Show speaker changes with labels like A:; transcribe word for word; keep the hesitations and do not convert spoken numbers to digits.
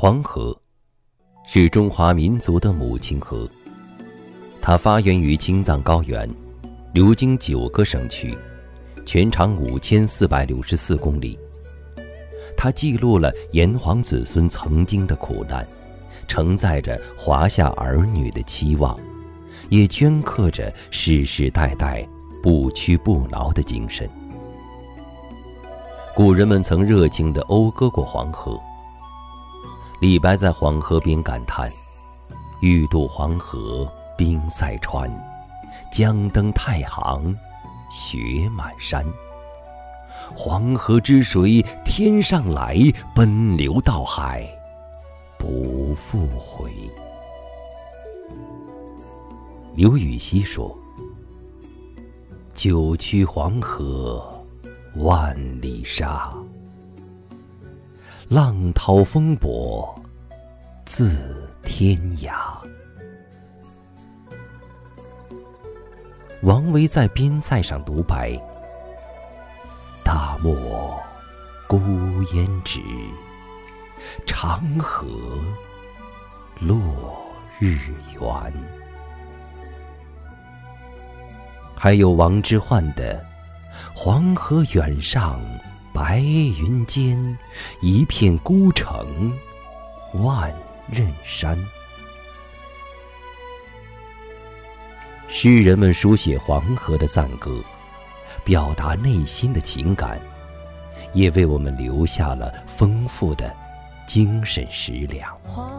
A: 黄河是中华民族的母亲河，它发源于青藏高原，流经九个省区，全长五千四百六十四公里。它记录了炎黄子孙曾经的苦难，承载着华夏儿女的期望，也镌刻着世世代代不屈不挠的精神。古人们曾热情地讴歌过黄河。李白在黄河边感叹：欲渡黄河冰塞川，将登太行雪满山。黄河之水天上来，奔流到海不复回。刘禹锡说：九曲黄河万里沙，浪涛风簸自天涯。王维在边塞上独白：大漠孤烟直，长河落日圆。还有王之涣的黄河远上白云间，一片孤城万仞山。诗人们书写黄河的赞歌，表达内心的情感，也为我们留下了丰富的精神食粮。
B: 黄